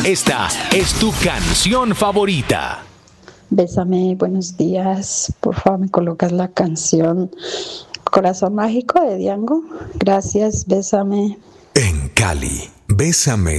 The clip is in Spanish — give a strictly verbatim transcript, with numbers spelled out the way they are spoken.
Esta es tu canción favorita. Bésame, buenos días. Por favor, me colocas la canción Corazón Mágico de Diango. Gracias, bésame. En Cali, Bésame